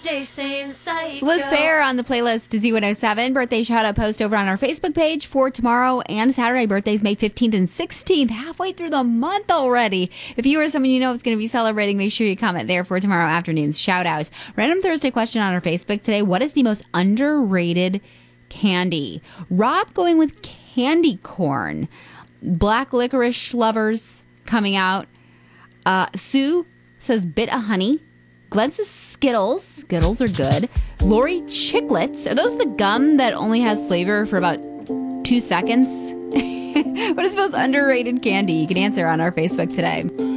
day saying psycho. Liz Fair on the playlist to Z107. Birthday shout out post over on our Facebook page for tomorrow and Saturday. Birthdays May 15th and 16th. Halfway through the month already. If you or someone you know is going to be celebrating, make sure you comment there for tomorrow afternoon's shout out. Random Thursday question on our Facebook today. What is the most underrated candy? Rob going with candy corn. Black licorice lovers coming out. Sue says bit of honey. Glenn says Skittles. Skittles are good. Lori, Chiclets. Are those the gum that only has flavor for about 2 seconds? What is the most underrated candy? You can answer on our Facebook today.